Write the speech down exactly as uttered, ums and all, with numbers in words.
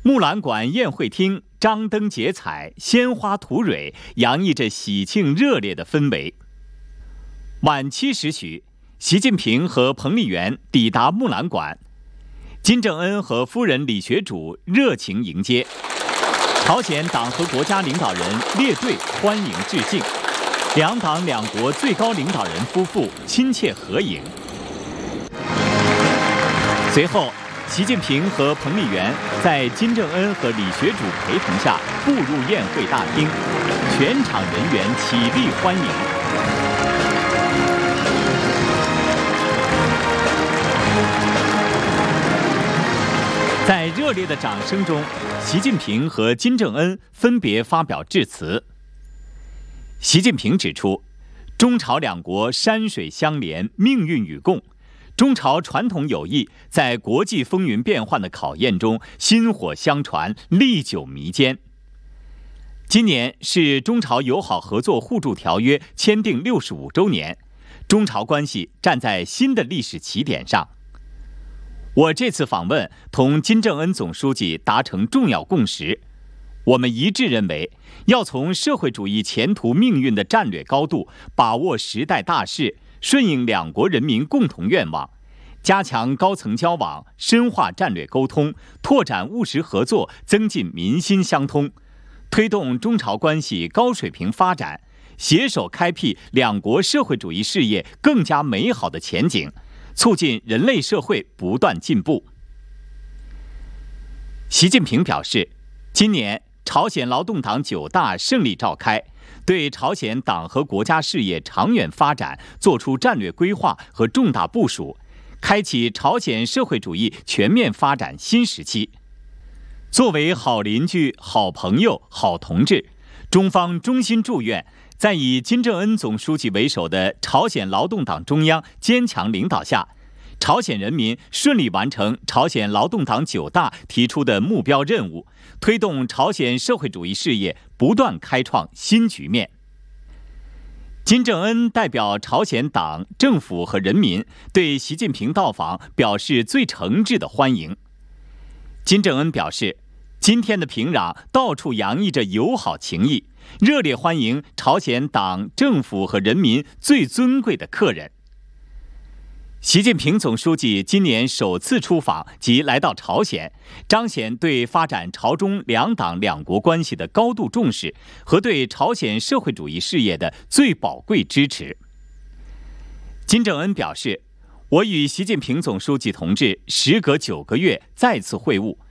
木兰馆宴会厅张灯结彩，鲜花吐蕊，洋溢着喜庆热烈的氛围。晚七时许，习近平和彭丽媛抵达木兰馆，金正恩和夫人李学主热情迎接，朝鲜党和国家领导人列队欢迎致敬，两党两国最高领导人夫妇亲切合影。随后，习近平和彭丽媛在金正恩和李学主陪同下步入宴会大厅，全场人员起立欢迎。在热烈的掌声中，习近平和金正恩分别发表致辞。习近平指出，中朝两国山水相连，命运与共。中朝传统友谊在国际风云变幻的考验中薪火相传，历久弥坚。今年是中朝友好合作互助条约签订六十五周年，中朝关系站在新的历史起点上。我这次访问同金正恩总书记达成重要共识，我们一致认为，要从社会主义前途命运的战略高度把握时代大势，顺应两国人民共同愿望，加强高层交往，深化战略沟通，拓展务实合作，增进民心相通，推动中朝关系高水平发展，携手开辟两国社会主义事业更加美好的前景，促进人类社会不断进步。习近平表示，今年朝鲜劳动党九大胜利召开，对朝鲜党和国家事业长远发展作出战略规划和重大部署，开启朝鲜社会主义全面发展新时期。作为好邻居、好朋友、好同志，中方衷心祝愿在以金正恩总书记为首的朝鲜劳动党中央坚强领导下，朝鲜人民顺利完成朝鲜劳动党九大提出的目标任务，推动朝鲜社会主义事业不断开创新局面。金正恩代表朝鲜党、政府和人民对习近平到访表示最诚挚的欢迎。金正恩表示，今天的平壤到处洋溢着友好情谊，热烈欢迎朝鲜党、政府和人民最尊贵的客人。习近平总书记今年首次出访及来到朝鲜，彰显对发展朝中两党两国关系的高度重视和对朝鲜社会主义事业的最宝贵支持。金正恩表示，我与习近平总书记同志时隔九个月再次会晤，